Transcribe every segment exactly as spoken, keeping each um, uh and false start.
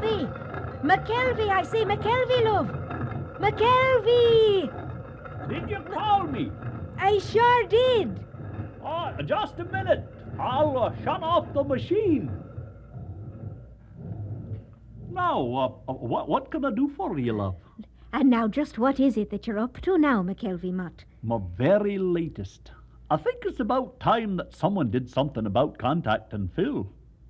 McKelvey! McKelvey, I say McKelvey, love! McKelvey! Did you call me? I sure did. Oh, just a minute. I'll uh, shut off the machine. Now, uh, uh, what, what can I do for you, love? And now, just what is it that you're up to now, McKelvey Mott? My very latest. I think it's about time that someone did something about contact and fill.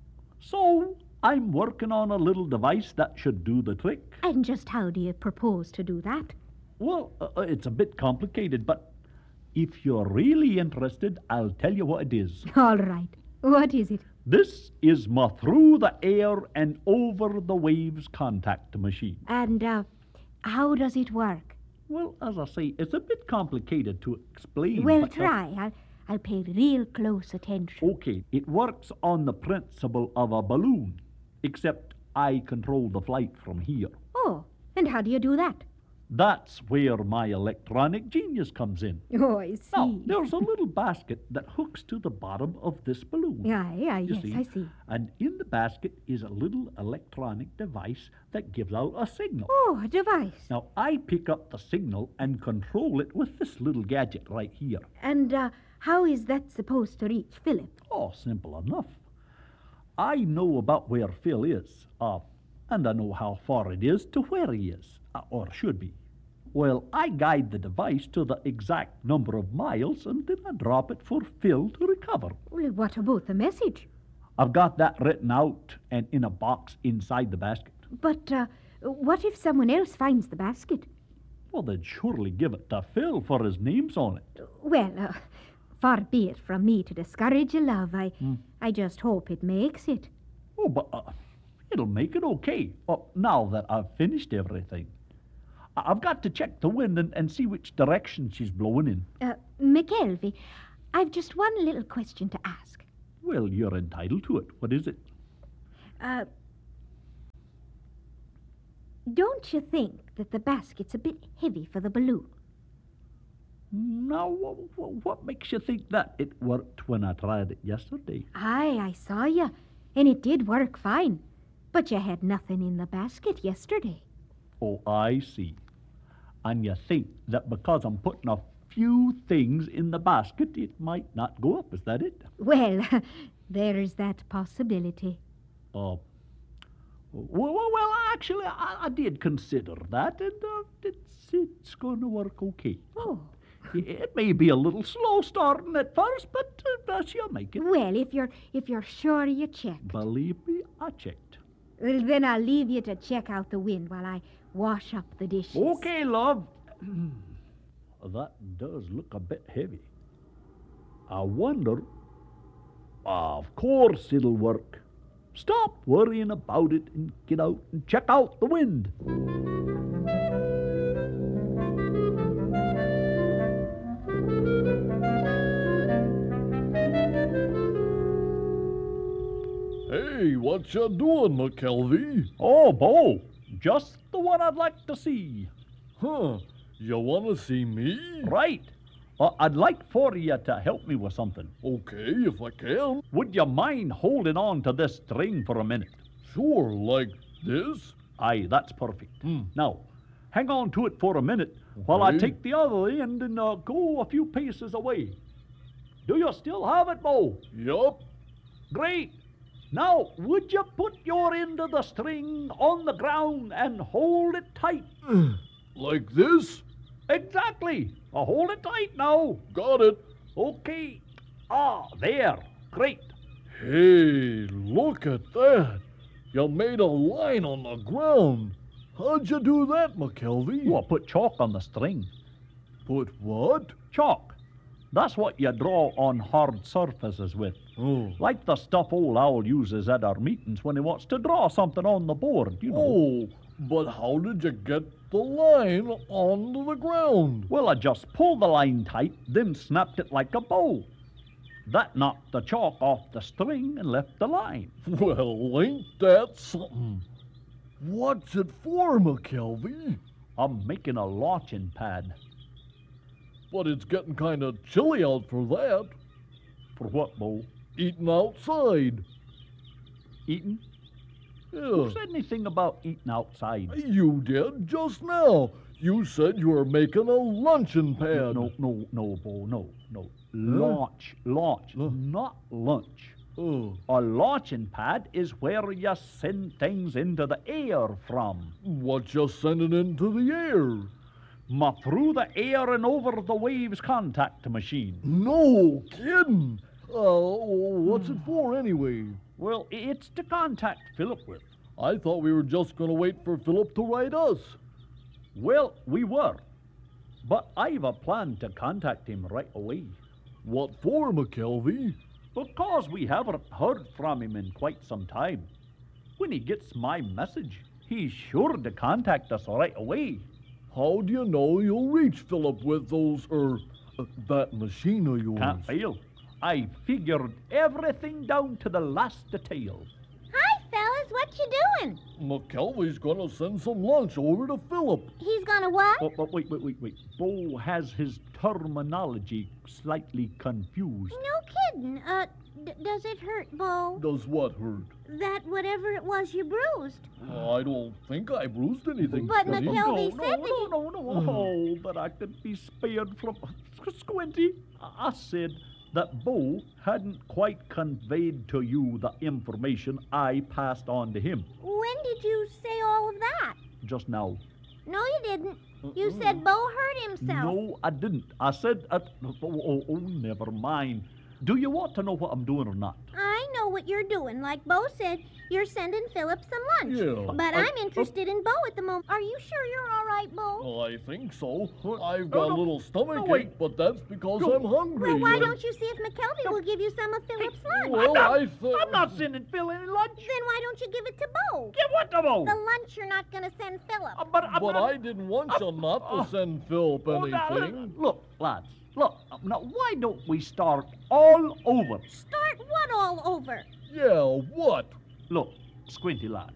So, I'm working on a little device that should do the trick. And just how do you propose to do that? Well, uh, it's a bit complicated, but if you're really interested, I'll tell you what it is. All right. What is it? This is my through the air and over the waves contact machine. And uh, how does it work? Well, as I say, it's a bit complicated to explain. Well, but, uh, try. I'll, I'll pay real close attention. Okay, it works on the principle of a balloon, except I control the flight from here. Oh, and how do you do that? That's where my electronic genius comes in. Oh, I see. Now, there's a little basket that hooks to the bottom of this balloon. Yeah, yeah, You yes, see? I see. And in the basket is a little electronic device that gives out a signal. Oh, a device. Now, I pick up the signal and control it with this little gadget right here. And uh, how is that supposed to reach Philip? Oh, simple enough. I know about where Phil is, uh, and I know how far it is to where he is, uh, or should be. Well, I guide the device to the exact number of miles, and then I drop it for Phil to recover. Well, what about the message? I've got that written out and in a box inside the basket. But uh, what if someone else finds the basket? Well, they'd surely give it to Phil, for his name's on it. Well, uh, far be it from me to discourage your love. I, hmm. I just hope it makes it. Oh, but uh, it'll make it okay, uh, now that I've finished everything. I've got to check the wind and, and see which direction she's blowing in. Uh, McKelvey, I've just one little question to ask. Well, you're entitled to it. What is it? Uh, don't you think that the basket's a bit heavy for the balloon? Now, what, what makes you think that? It worked when I tried it yesterday. Aye, I saw you, and it did work fine. But you had nothing in the basket yesterday. Oh, I see. And you think that because I'm putting a few things in the basket, it might not go up, is that it? Well, there is that possibility. Oh. Uh, well, well, well, actually, I, I did consider that, and uh, it's, it's going to work okay. Oh. It may be a little slow starting at first, but uh, she'll make it. Well, if you're if you're sure you checked. Believe me, I checked. Well, then I'll leave you to check out the wind while I wash up the dishes. Okay, love. That does look a bit heavy. I wonder... Of course it'll work. Stop worrying about it and get out and check out the wind. Hey, what you doing, McKelvey? Oh, Bo, just the one I'd like to see. Huh, you want to see me? Right. Uh, I'd like for you to help me with something. Okay, if I can. Would you mind holding on to this string for a minute? Sure, like this? Aye, that's perfect. Hmm. Now, hang on to it for a minute okay. while I take the other end and uh, go a few paces away. Do you still have it, Bo? Yup. Great. Now, would you put your end of the string on the ground and hold it tight? Like this? Exactly. Uh, hold it tight now. Got it. Okay. Ah, there. Great. Hey, look at that. You made a line on the ground. How'd you do that, McKelvey? Well, put chalk on the string. Put what? Chalk. That's what you draw on hard surfaces with. Oh. Like the stuff old Owl uses at our meetings when he wants to draw something on the board, you know. Oh, but how did you get the line onto the ground? Well, I just pulled the line tight, then snapped it like a bow. That knocked the chalk off the string and left the line. Well, ain't that something? What's it for, McKelvey? I'm making a launching pad. But it's getting kind of chilly out for that. For what, Bo? Eating outside. Eating? Who Yeah. said anything about eating outside? You did just now. You said you were making a luncheon pad. No, no, no, Bo, no, no. Launch, launch, Huh? not lunch. Oh, A launching pad is where you send things into the air from. what you sending into the air? Ma through the air and over the waves contact machine. No kidding. Uh, what's it for anyway? Well, i- it's to contact Philip with. I thought we were just going to wait for Philip to write us. Well, we were. But I've a plan to contact him right away. What for, McKelvey? Because we haven't heard from him in quite some time. When he gets my message, he's sure to contact us right away. How do you know you'll reach Philip with those, er, uh, that machine of yours? Can't fail. I figured everything down to the last detail. Hi, fellas. What you doing? McKelvey's going to send some lunch over to Philip. He's gonna what? But, but wait, wait, wait, wait. Bo has his terminology slightly confused. No kidding. Uh, d- does it hurt, Bo? Does what hurt? That whatever it was you bruised. I don't think I bruised anything. But Steady. McKelvey no, said no, that no, he- no, no, no. Oh, that I could be spared from Squinty. I I said that Bo hadn't quite conveyed to you the information I passed on to him When did you say all of that? just now. No, you didn't. You said Bo hurt himself. No, I didn't. I said, uh, oh, oh, oh, never mind. Do you want to know what I'm doing or not? I know what you're doing. Like Bo said, you're sending Philip some lunch. Yeah. But Uh, I'm interested in Bo at the moment. Are you sure you're all right, Bo? I think so. I've No, got no. a little stomach No, ache, wait. but that's because No. I'm hungry. Well, why and- don't you see if McKelvey will give you some of Philip's lunch? Well, I thought. I'm not sending Phil any lunch. Then why don't you give it to Bo? Give what to Bo? The lunch you're not going to send Philip. Uh, but I'm But not- I didn't want you not Oh. to send Philip Oh, now, anything. Look, lads, look. uh, Now, why don't we start all over? Start what all over? Yeah, what? Look, Squinty lad.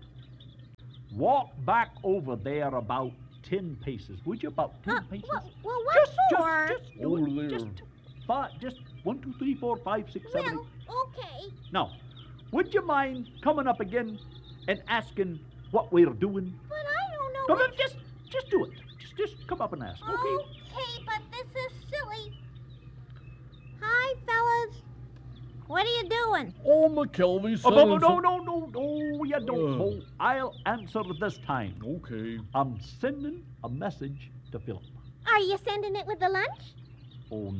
Walk back over there about ten paces. Would you? About ten Uh, paces? well, well, what just, for? Just, just do Over it. there. Just five, just one, two, three, four, five, six, seven. Well, okay. eight. Now, would you mind coming up again and asking what we're doing? But I don't know No, no, what... just, just do it. Just, just come up and ask. Okay. Okay, but this is silly. Hi, fellas. What are you doing? Oh, McKelvey Oh, sending no, no, some- no, no, no, you don't. Uh. Bo. I'll answer this time. Okay. I'm sending a message to Philip. Are you sending it with the lunch? Oh,